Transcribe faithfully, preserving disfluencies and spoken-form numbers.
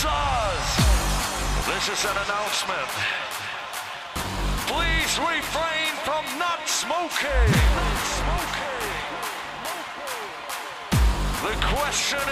Buzz! This is an announcement. Please refrain from not smoking. Not smoking. The question